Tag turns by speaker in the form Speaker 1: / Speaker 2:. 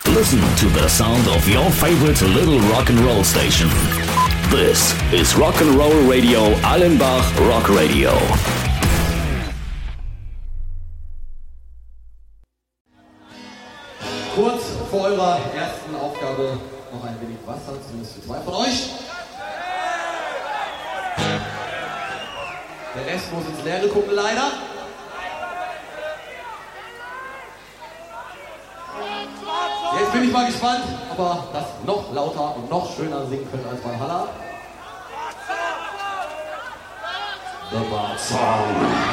Speaker 1: Listen to the sound of your favorite little rock and roll station. This is Rock and Roll Radio Allenbach Rock Radio.
Speaker 2: Kurz vor eurer ersten Aufgabe noch ein wenig Wasser, zumindest für zwei von euch. Der Rest muss ins Leere gucken, leider. Jetzt bin ich mal gespannt, ob ihr das noch lauter und noch schöner singen könnt als Valhalla. The Bard Song.